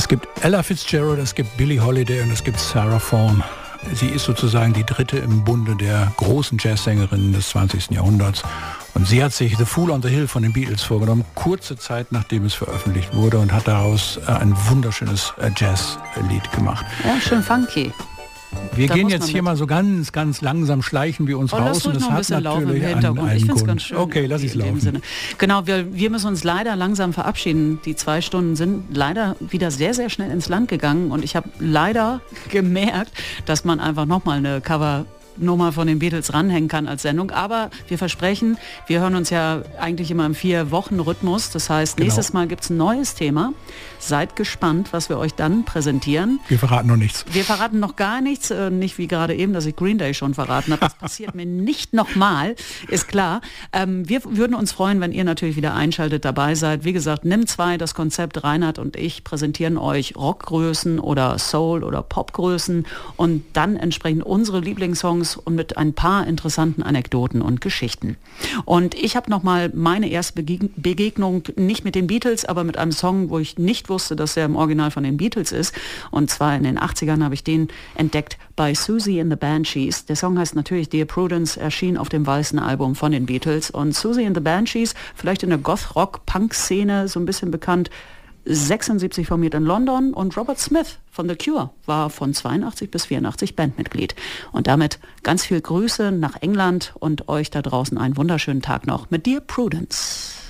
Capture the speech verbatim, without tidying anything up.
Es gibt Ella Fitzgerald, es gibt Billie Holiday und es gibt Sarah Vaughan. Sie ist sozusagen die dritte im Bunde der großen Jazzsängerinnen des zwanzigsten Jahrhunderts. Und sie hat sich The Fool on the Hill von den Beatles vorgenommen, kurze Zeit nachdem es veröffentlicht wurde, und hat daraus ein wunderschönes Jazzlied gemacht. Ja, schön funky. Wir Da gehen muss jetzt man hier mit. mal so ganz, ganz langsam schleichen wir uns Oh, raus. lass Und ruhig das noch ein hat bisschen laufen im natürlich einen, Hintergrund. einen Ich finde es Grund. ganz schön. Okay, lass es in dem laufen. Sinne. Genau, wir, wir müssen uns leider langsam verabschieden. Die zwei Stunden sind leider wieder sehr, sehr schnell ins Land gegangen. Und ich habe leider gemerkt, dass man einfach nochmal eine Cover Nummer von den Beatles ranhängen kann als Sendung. Aber wir versprechen, wir hören uns ja eigentlich immer im Vier-Wochen-Rhythmus. Das heißt, Genau. nächstes Mal gibt es ein neues Thema. Seid gespannt, was wir euch dann präsentieren. Wir verraten noch nichts. Wir verraten noch gar nichts, äh, nicht wie gerade eben, dass ich Green Day schon verraten habe. Das passiert mir nicht nochmal, ist klar. Ähm, wir würden uns freuen, wenn ihr natürlich wieder einschaltet, dabei seid. Wie gesagt, nimm zwei, das Konzept Reinhard und ich präsentieren euch Rockgrößen oder Soul- oder Popgrößen und dann entsprechend unsere Lieblingssongs und mit ein paar interessanten Anekdoten und Geschichten. Und ich habe nochmal meine erste Begeg- Begegnung nicht mit den Beatles, aber mit einem Song, wo ich nicht wusste, dass er im Original von den Beatles ist. Und zwar in den achtzigern habe ich den entdeckt bei Susie and the Banshees. Der Song heißt natürlich Dear Prudence, erschien auf dem weißen Album von den Beatles. Und Susie and the Banshees, vielleicht in der Goth-Rock-Punk-Szene so ein bisschen bekannt, sechsundsiebzig formiert in London, und Robert Smith von The Cure war von zweiundachtzig bis vierundachtzig Bandmitglied. Und damit ganz viel Grüße nach England und euch da draußen einen wunderschönen Tag noch mit Dear Prudence.